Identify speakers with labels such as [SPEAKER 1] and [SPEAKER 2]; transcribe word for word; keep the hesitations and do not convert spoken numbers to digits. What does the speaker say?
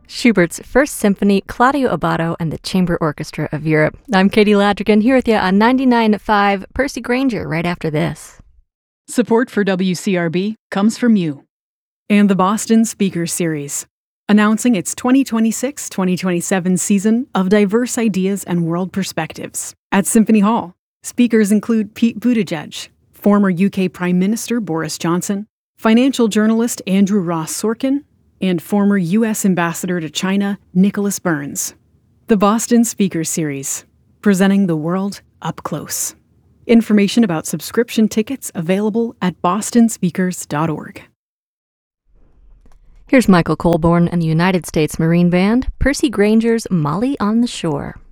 [SPEAKER 1] Schubert's First Symphony, Claudio Abbado, and the Chamber Orchestra of Europe. I'm Katie Ladrigan here with you on ninety-nine point five Percy Granger right after this.
[SPEAKER 2] Support for W C R B comes from you and the Boston Speaker Series, announcing its twenty twenty-six twenty twenty-seven season of diverse ideas and world perspectives. At Symphony Hall, speakers include Pete Buttigieg, former U K Prime Minister Boris Johnson, financial journalist Andrew Ross Sorkin, and former U S Ambassador to China Nicholas Burns. The Boston Speaker Series, presenting the world up close. Information about subscription tickets available at boston speakers dot org.
[SPEAKER 1] Here's Michael Colborne and the United States Marine Band, Percy Granger's Molly on the Shore.